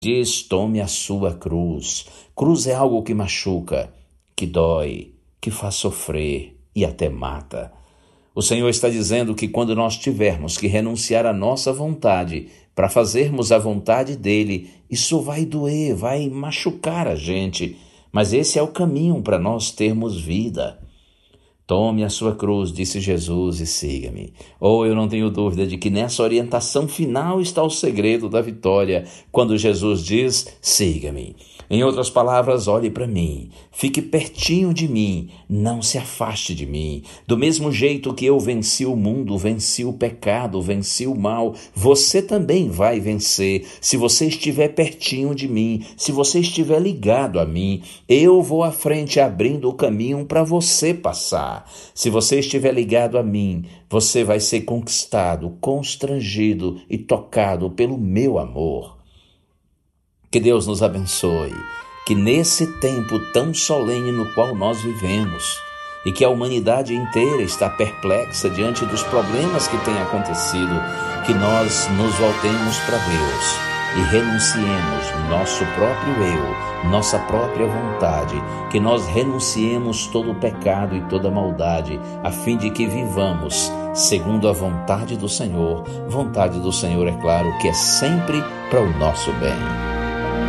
diz: tome a sua cruz. Cruz é algo que machuca, que dói, que faz sofrer e até mata. O Senhor está dizendo que quando nós tivermos que renunciar à nossa vontade para fazermos a vontade dele, isso vai doer, vai machucar a gente, mas esse é o caminho para nós termos vida. Tome a sua cruz, disse Jesus, e siga-me. Eu não tenho dúvida de que nessa orientação final está o segredo da vitória, quando Jesus diz: siga-me. Em outras palavras, olhe para mim, fique pertinho de mim, não se afaste de mim. Do mesmo jeito que eu venci o mundo, venci o pecado, venci o mal, você também vai vencer se você estiver pertinho de mim, se você estiver ligado a mim. Eu vou à frente abrindo o caminho para você passar. Se você estiver ligado a mim, você vai ser conquistado, constrangido e tocado pelo meu amor. Que Deus nos abençoe, que nesse tempo tão solene no qual nós vivemos e que a humanidade inteira está perplexa diante dos problemas que têm acontecido, que nós nos voltemos para Deus e renunciemos nosso próprio eu, nossa própria vontade, que nós renunciemos todo o pecado e toda a maldade, a fim de que vivamos segundo a vontade do Senhor. Vontade do Senhor, é claro, que é sempre para o nosso bem.